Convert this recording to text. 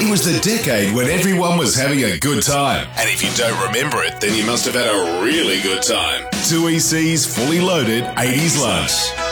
It was the decade when everyone was having a good time. And if you don't remember it, then you must have had a really good time. 2EC's Fully Loaded 80s Lunch.